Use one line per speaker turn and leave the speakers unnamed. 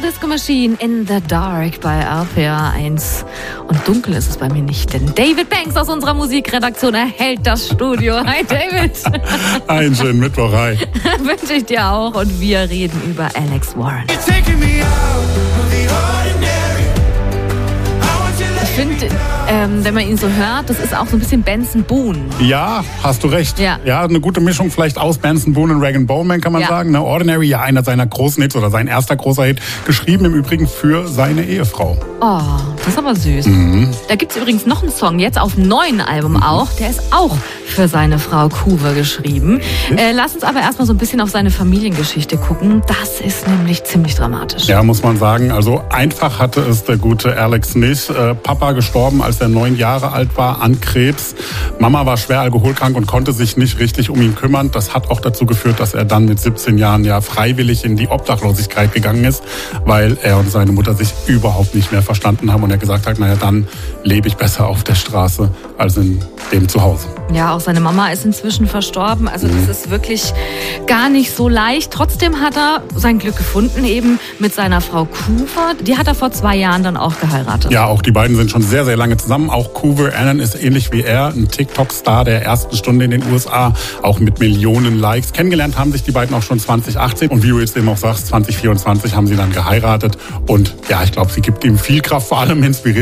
Disco Machine in the Dark bei RPA 1. Und dunkel ist es bei mir nicht, denn David Banks aus unserer Musikredaktion erhält das Studio. Hi David.
Einen schönen Mittwoch, hi.
Wünsche ich dir auch. Und wir reden über Alex Warren. Ich finde, wenn man ihn so hört, das ist auch so ein bisschen Benson Boone.
Ja, hast du recht.
Ja,
eine gute Mischung vielleicht aus Benson Boone und Rag & Bone, kann man sagen. Ne? Ordinary, ja, einer seiner großen Hits oder sein erster großer Hit. Geschrieben im Übrigen für seine Ehefrau.
Oh, das ist aber süß. Da gibt es übrigens noch einen Song, jetzt auf dem neuen Album auch. Der ist auch für seine Frau Kuwe geschrieben. Lass uns aber erstmal so ein bisschen auf seine Familiengeschichte gucken. Das ist nämlich ziemlich dramatisch.
Ja, muss man sagen. Also einfach hatte es der gute Alex nicht. Papa gestorben, als er 9 Jahre alt war, an Krebs. Mama war schwer alkoholkrank und konnte sich nicht richtig um ihn kümmern. Das hat auch dazu geführt, dass er dann mit 17 Jahren ja freiwillig in die Obdachlosigkeit gegangen ist, weil er und seine Mutter sich überhaupt nicht mehr verstanden haben und er gesagt hat, naja, dann lebe ich besser auf der Straße als in dem Zuhause.
Ja, auch seine Mama ist inzwischen verstorben. Also das ist wirklich gar nicht so leicht. Trotzdem hat er sein Glück gefunden, eben mit seiner Frau Kuwe. Die hat er vor 2 Jahren dann auch geheiratet.
Ja, auch die beiden sind schon sehr, sehr lange zusammen. Auch Kuwe Annan ist ähnlich wie er ein TikTok-Star der ersten Stunde in den USA, auch mit Millionen Likes. Kennengelernt haben sich die beiden auch schon 2018 und wie du jetzt eben auch sagst, 2024 haben sie dann geheiratet und ja, ich glaube, sie gibt ihm viel Kraft, vor allem inspiriert